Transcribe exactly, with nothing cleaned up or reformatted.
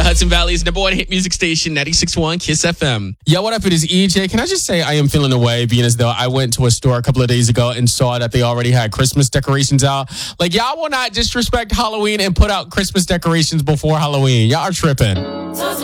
The Hudson Valley's number one hit music station, ninety-six point one Kiss F M. Yo, what up? It is E J. Can I just say I am feeling away, being as though I went to a store a couple of days ago and saw that they already had Christmas decorations out. Like, y'all will not disrespect Halloween and put out Christmas decorations before Halloween. Y'all are tripping.